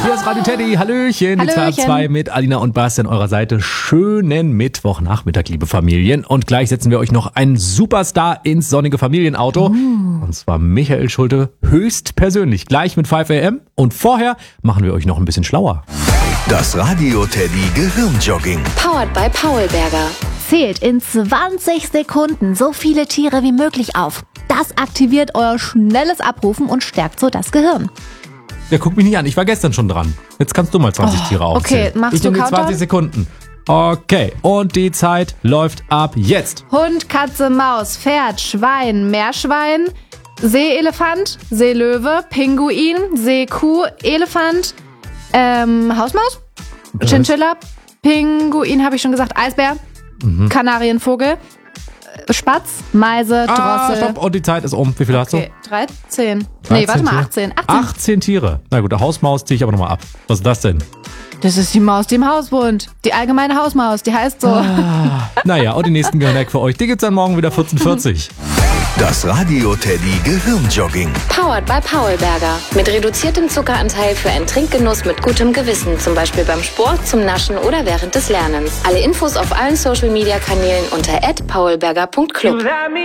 Hier ist Radio Teddy. Hallöchen. Die Hallöchen. 2 mit Alina und Basti an eurer Seite. Schönen Mittwochnachmittag, liebe Familien. Und gleich setzen wir euch noch einen Superstar ins sonnige Familienauto. Und zwar Michael Schulte höchstpersönlich. Gleich mit 5 AM. Und vorher machen wir euch noch ein bisschen schlauer. Das Radio Teddy Gehirnjogging. Powered by Paulberger. Zählt in 20 Sekunden so viele Tiere wie möglich auf. Das aktiviert euer schnelles Abrufen und stärkt so das Gehirn. Ja, guck mich nicht an. Ich war gestern schon dran. Jetzt kannst du mal 20 Tiere aufzählen. Okay, machst ich du nehme die Countdown? 20 Sekunden. Okay, und die Zeit läuft ab jetzt. Hund, Katze, Maus, Pferd, Schwein, Meerschwein, Seeelefant, Seelöwe, Pinguin, Seekuh, Elefant, Hausmaus, Chinchilla, Pinguin habe ich schon gesagt, Eisbär, Kanarienvogel, Spatz, Meise, Drossel. Stopp. Und die Zeit ist um. Wie viel hast du? Okay, 13. 13 Nee, warte mal, Tiere. 18. 18 Tiere. Na gut, der Hausmaus ziehe ich aber nochmal ab. Was ist das denn? Das ist die Maus, die im Haus wohnt. Die allgemeine Hausmaus, die heißt so. Naja, und den nächsten Gehirnhack für euch, die gibt's dann morgen wieder 14:40. Das Radio Teddy Gehirnjogging. Powered by Paulberger. Mit reduziertem Zuckeranteil für einen Trinkgenuss mit gutem Gewissen. Zum Beispiel beim Sport, zum Naschen oder während des Lernens. Alle Infos auf allen Social-Media-Kanälen unter @paulberger.club.